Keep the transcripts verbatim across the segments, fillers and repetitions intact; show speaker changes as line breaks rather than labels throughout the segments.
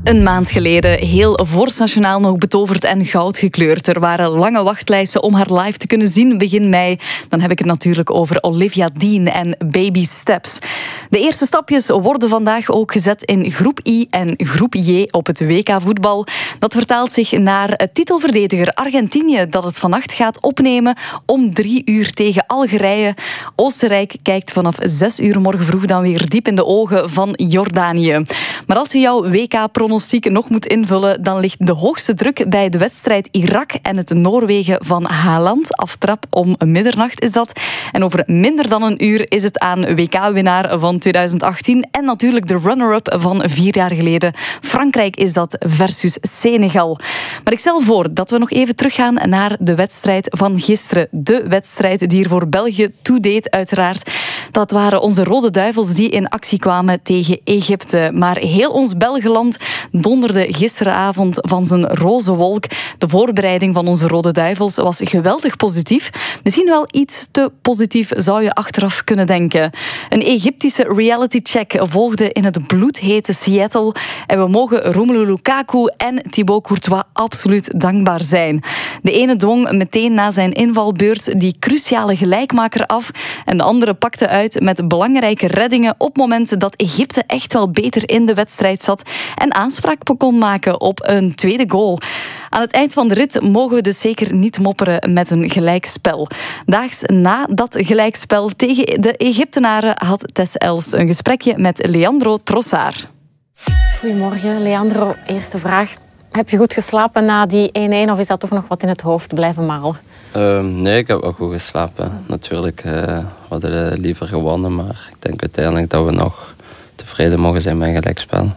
Een maand geleden, heel voornationaal nog betoverd en goud gekleurd. Er waren lange wachtlijsten om haar live te kunnen zien begin mei. Dan heb ik het natuurlijk over Olivia Dean en Baby Steps. De eerste stapjes worden vandaag ook gezet in groep I en groep J op het W K voetbal. Dat vertaalt zich naar titelverdediger Argentinië, dat het vannacht gaat opnemen om drie uur tegen Algerije. Oostenrijk kijkt vanaf zes uur morgen vroeg dan weer diep in de ogen van Jordanië. Maar als je jouw W K-pronostiek nog moet invullen, dan ligt de hoogste druk bij de wedstrijd Irak en het Noorwegen van Haaland. Aftrap om middernacht is dat. En over minder dan een uur is het aan W K-winnaar van tweeduizend achttien en natuurlijk de runner-up van vier jaar geleden. Frankrijk is dat versus Senegal. Maar ik stel voor dat we nog even teruggaan naar de wedstrijd van gisteren. De wedstrijd die er voor België toe deed, uiteraard. Dat waren onze Rode Duivels die in actie kwamen tegen Egypte. Maar heel ons Belgeland donderde gisteravond van zijn roze wolk. De voorbereiding van onze Rode Duivels was geweldig positief. Misschien wel iets te positief, zou je achteraf kunnen denken. Een Egyptische reality check volgde in het bloedhete Seattle. En we mogen Romelu Lukaku en Thibaut Courtois absoluut dankbaar zijn. De ene dwong meteen na zijn invalbeurt die cruciale gelijkmaker af. En de andere pakte uit met belangrijke reddingen op momenten dat Egypte echt wel beter in de wedstrijd zat en aanspraak kon maken op een tweede goal. Aan het eind van de rit mogen we dus zeker niet mopperen met een gelijkspel. Daags na dat gelijkspel tegen de Egyptenaren had Tess Els een gesprekje met Leandro Trossard.
Goedemorgen, Leandro. Eerste vraag. Heb je goed geslapen na die één-één of is dat toch nog wat in het hoofd blijven malen?
Uh, nee, ik heb wel goed geslapen. Natuurlijk, uh, we hadden liever gewonnen, maar ik denk uiteindelijk dat we nog tevreden mogen zijn met een gelijkspel.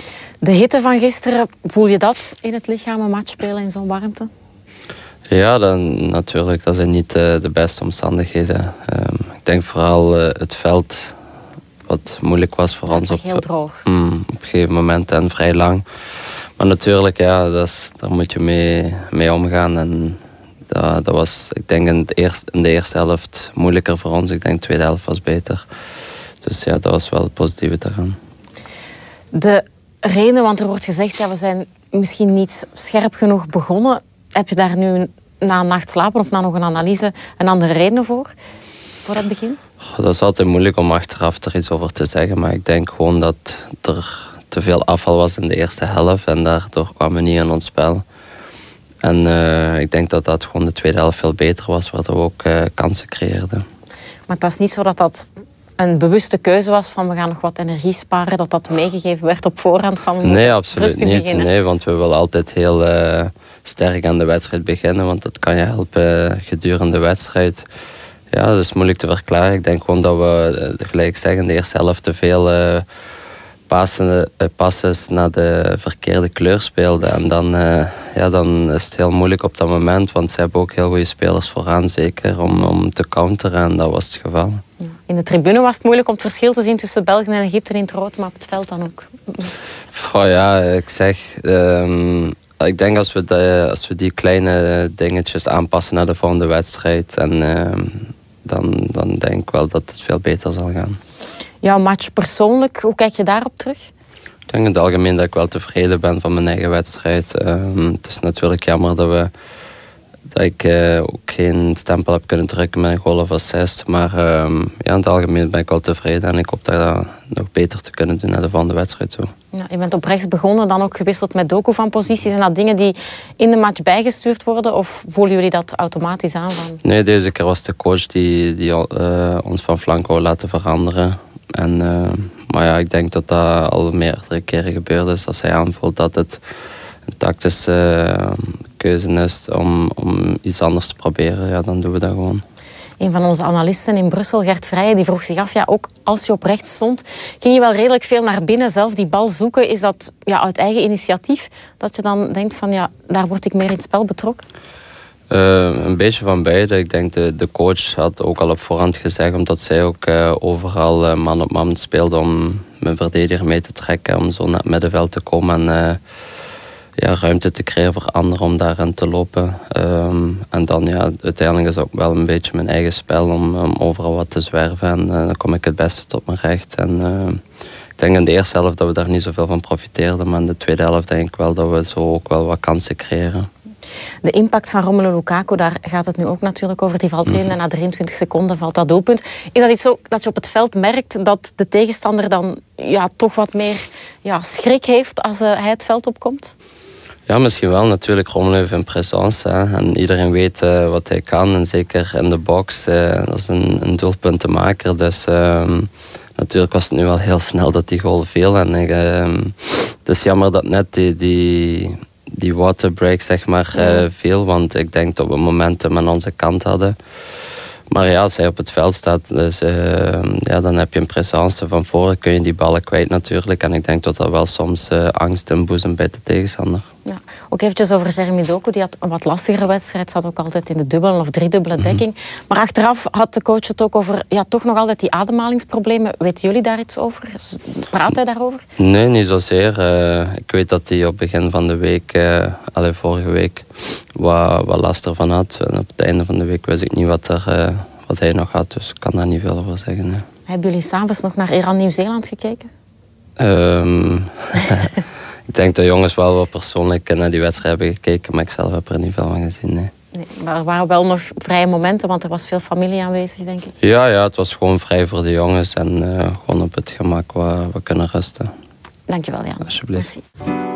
De hitte van gisteren, voel je dat in het lichaam, een match spelen in zo'n warmte?
Ja, dan, natuurlijk. Dat zijn niet uh, de beste omstandigheden. Um, ik denk vooral uh, het veld, wat moeilijk was voor
ja,
ons.
Op, heel droog.
Mm, op een gegeven moment en vrij lang. Maar natuurlijk, ja, dat is, daar moet je mee, mee omgaan. En dat, dat was, ik denk, in, het eerst, in de eerste helft moeilijker voor ons. Ik denk de tweede helft was beter. Dus ja, dat was wel het positieve daaraan.
De reden, want er wordt gezegd, ja, we zijn misschien niet scherp genoeg begonnen. Heb je daar nu na een nacht slapen of na nog een analyse een andere reden voor? Voor het begin?
Dat is altijd moeilijk om achteraf er iets over te zeggen. Maar ik denk gewoon dat er te veel afval was in de eerste helft. En daardoor kwamen we niet in ons spel. En uh, ik denk dat dat gewoon de tweede helft veel beter was. Waardoor we ook uh, kansen creëerden.
Maar het was niet zo dat dat een bewuste keuze was van we gaan nog wat energie sparen, dat dat meegegeven werd op voorhand van we
nee, absoluut niet.
Beginnen.
Nee, want we willen altijd heel uh, sterk aan de wedstrijd beginnen, want dat kan je helpen uh, gedurende de wedstrijd. Ja, dat is moeilijk te verklaren. Ik denk gewoon dat we, uh, gelijk zeggen, in de eerste helft te veel uh, passen, uh, passes naar de verkeerde kleur speelden. En dan, uh, ja, dan is het heel moeilijk op dat moment, want ze hebben ook heel goede spelers vooraan, zeker, om, om te counteren. En dat was het geval.
In de tribune was het moeilijk om het verschil te zien tussen België en Egypte in het rood, maar op het veld dan ook.
Oh ja, ik zeg... Um, ik denk als we, de, als we die kleine dingetjes aanpassen naar de volgende wedstrijd, en, um, dan, dan denk ik wel dat het veel beter zal gaan.
Jouw match persoonlijk, hoe kijk je daarop terug?
Ik denk in het algemeen dat ik wel tevreden ben van mijn eigen wedstrijd. Um, het is natuurlijk jammer dat we... dat ik uh, ook geen stempel heb kunnen drukken met een goal of assist. Maar um, ja, in het algemeen ben ik wel tevreden. En ik hoop dat nog beter te kunnen doen naar de volgende wedstrijd toe.
Ja, je bent op rechts begonnen, dan ook gewisseld met Doku van posities. Zijn dat dingen die in de match bijgestuurd worden? Of voelen jullie dat automatisch aan? Van?
Nee, deze keer was de coach die, die uh, ons van flank wou laten veranderen. En, uh, maar ja, ik denk dat dat al meerdere keren gebeurd is. Als hij aanvoelt dat het een tactische uh, keuze is om, om iets anders te proberen, ja, dan doen we dat gewoon.
Een van onze analisten in Brussel, Gert Vrijen, die vroeg zich af, ja, ook als je op rechts stond, ging je wel redelijk veel naar binnen zelf die bal zoeken. Is dat ja, uit eigen initiatief dat je dan denkt van, ja, daar word ik meer in het spel betrokken?
Uh, een beetje van beide. Ik denk de, de coach had ook al op voorhand gezegd, omdat zij ook uh, overal uh, man op man speelde om mijn verdediger mee te trekken, om zo naar het middenveld te komen en uh, ja, ruimte te creëren voor anderen om daarin te lopen. Um, en dan ja, uiteindelijk is het ook wel een beetje mijn eigen spel om, om overal wat te zwerven. En uh, dan kom ik het beste tot mijn recht. En uh, ik denk in de eerste helft dat we daar niet zoveel van profiteerden. Maar in de tweede helft denk ik wel dat we zo ook wel wat kansen creëren.
De impact van Romelu Lukaku, daar gaat het nu ook natuurlijk over. Die valt erin mm. en na drieëntwintig seconden valt dat doelpunt. Is dat iets zo dat je op het veld merkt dat de tegenstander dan ja, toch wat meer ja, schrik heeft als uh, hij het veld opkomt?
Ja, misschien wel. Natuurlijk, Romelu heeft een presence. Hè. En iedereen weet uh, wat hij kan. En zeker in de box, uh, dat is een, een doelpuntenmaker. Dus uh, natuurlijk was het nu wel heel snel dat die goal viel. En uh, het is jammer dat net die... die die waterbreak zeg maar uh, viel, want ik denk dat we momenten aan onze kant hadden. Maar ja, als hij op het veld staat, dus, uh, ja, dan heb je een presence van voren, kun je die ballen kwijt natuurlijk. En ik denk dat dat wel soms uh, angst inboezemt bij de tegenstander.
Ja. Ook eventjes over Jeremy Doku, die had een wat lastigere wedstrijd, zat ook altijd in de dubbele of driedubbele dekking. Mm-hmm. Maar achteraf had de coach het ook over, ja, toch nog altijd die ademhalingsproblemen. Weten jullie daar iets over? Praat hij daarover?
Nee, niet zozeer. Uh, ik weet dat hij op het begin van de week, uh, allee, vorige week, wat, wat last ervan had. En op het einde van de week wist ik niet wat, er, uh, wat hij nog had, dus ik kan daar niet veel over zeggen. Nee.
Hebben jullie s'avonds nog naar Iran-Nieuw-Zeeland gekeken?
Um, ik denk dat jongens wel wat persoonlijk naar die wedstrijd hebben gekeken, maar ik zelf heb er niet veel van gezien. Nee.
Nee, maar er waren wel nog vrije momenten, want er was veel familie aanwezig, denk ik.
Ja, ja, het was gewoon vrij voor de jongens en uh, gewoon op het gemak waar we kunnen rusten.
Dankjewel, Jan.
Alsjeblieft.
Merci.